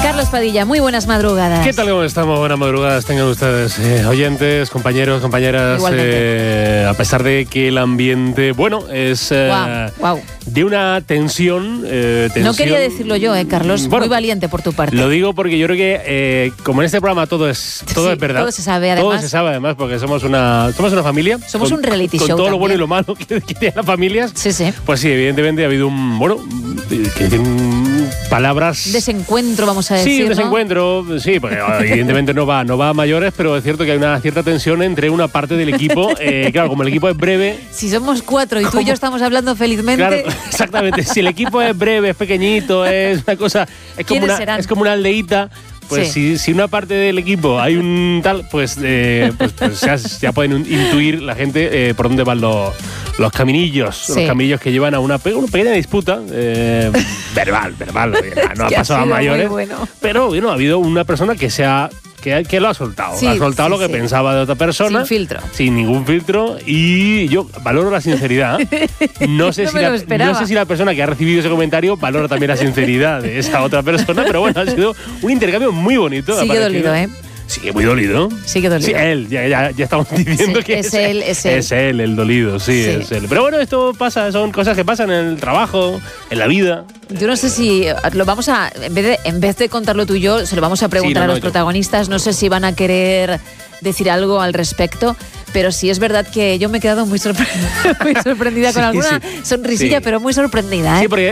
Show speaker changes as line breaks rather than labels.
Carlos Padilla, muy buenas madrugadas.
¿Qué tal? ¿Cómo estamos? Buenas madrugadas tengan ustedes, oyentes, compañeros, compañeras. A pesar de que el ambiente, es
wow.
de una tensión,
No quería decirlo yo, Carlos. Muy valiente por tu parte.
Lo digo porque yo creo que, como en este programa todo es verdad.
Todo se sabe, además.
Todo se sabe, además, porque somos una familia.
Somos un reality show.
Con todo
también.
lo bueno y lo malo que tienen las familias.
Sí, sí.
Pues sí, evidentemente ha habido palabras.
Desencuentro, vamos a decir.
Sí, un
¿no?
desencuentro, sí, porque evidentemente no va a mayores, pero es cierto que hay una cierta tensión entre una parte del equipo. Claro, como el equipo es breve.
Si somos 4 y tú y yo estamos hablando felizmente.
Claro, exactamente. Si el equipo es breve, es pequeñito, es una cosa. Es como una aldeíta. Pues
sí.
si una parte del equipo hay un tal, pues ya pueden intuir la gente por dónde van los caminillos. Sí. Los caminillos que llevan a una pequeña disputa verbal. No ha pasado a mayores.
Bueno.
Pero ha habido una persona que lo ha soltado.
Sí,
ha soltado lo que pensaba de otra persona.
Sin filtro.
Sin ningún filtro. Y yo valoro la sinceridad. No sé si la persona que ha recibido ese comentario valora también la sinceridad de esa otra persona, pero ha sido un intercambio muy bonito.
Sigue dolido,
Sigue muy dolido.
Sigue dolido.
Sí, él, ya estamos diciendo que
es él.
Es él el dolido, sí, es él. Pero esto pasa, son cosas que pasan en el trabajo, en la vida.
Yo no sé si lo vamos a, en vez de contarlo tú y yo, se lo vamos a preguntar a los protagonistas. No sé si van a querer decir algo al respecto, pero sí es verdad que yo me he quedado muy sorprendida con alguna sonrisilla, pero muy sorprendida.
Sí, porque